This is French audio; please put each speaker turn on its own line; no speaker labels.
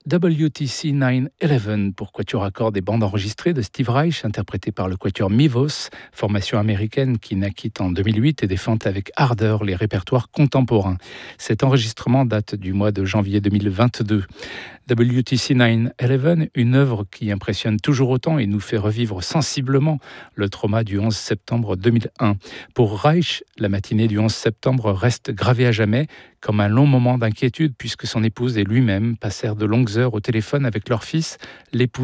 WTC 911 pour quatuor à cordes et bande enregistrée de Steve Reich, interprété par le quatuor Mivos, formation américaine qui naquit en 2008 et défend avec ardeur les répertoires contemporains. Cet enregistrement date du mois de janvier 2022. WTC 911, une œuvre qui impressionne toujours autant et nous fait revivre sensiblement le trauma du 11 septembre 2001. Pour Reich, la matinée du 11 septembre reste gravée à jamais comme un long moment d'inquiétude puisque son épouse et lui-même passèrent de longues heures au téléphone avec leur fils, l'épouse